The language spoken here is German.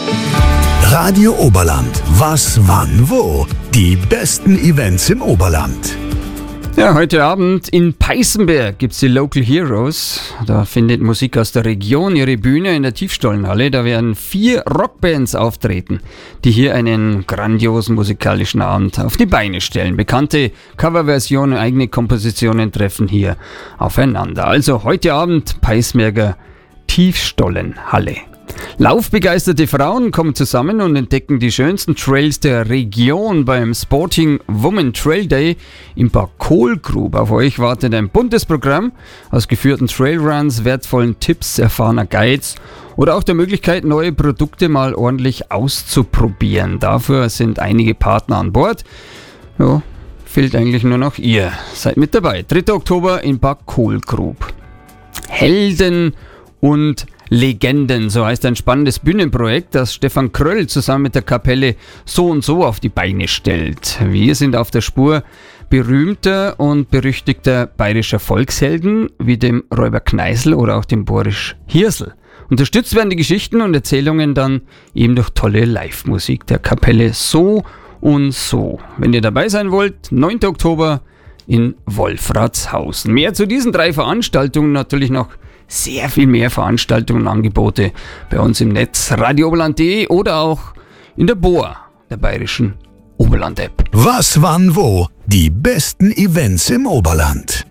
Radio Oberland. Was, wann, wo? Die besten Events im Oberland. Ja, heute Abend in Peißenberg gibt es die Local Heroes. Da findet Musik aus der Region ihre Bühne in der Tiefstollenhalle. Da werden 4 Rockbands auftreten, die hier einen grandiosen musikalischen Abend auf die Beine stellen. Bekannte Coverversionen, eigene Kompositionen treffen hier aufeinander. Also heute Abend Peißenberger Tiefstollenhalle. Laufbegeisterte Frauen kommen zusammen und entdecken die schönsten Trails der Region beim Sporting Women Trail Day im Bad Kohlgrub. Auf euch wartet ein buntes Programm aus geführten Trailruns, wertvollen Tipps, erfahrener Guides oder auch der Möglichkeit, neue Produkte mal ordentlich auszuprobieren. Dafür sind einige Partner an Bord. Ja, fehlt eigentlich nur noch ihr. Seid mit dabei. 3. Oktober in Bad Kohlgrub. Helden und Legenden, so heißt ein spannendes Bühnenprojekt, das Stefan Kröll zusammen mit der Kapelle So und So auf die Beine stellt. Wir sind auf der Spur berühmter und berüchtigter bayerischer Volkshelden wie dem Räuber Kneißl oder auch dem Boris Hirsl. Unterstützt werden die Geschichten und Erzählungen dann eben durch tolle Live-Musik der Kapelle So und So. Wenn ihr dabei sein wollt, 9. Oktober in Wolfratshausen. Mehr zu diesen 3 Veranstaltungen, natürlich noch sehr viel mehr Veranstaltungen und Angebote bei uns im Netz, radiooberland.de oder auch in der BOA, der Bayerischen Oberland-App. Was, wann, wo? Die besten Events im Oberland.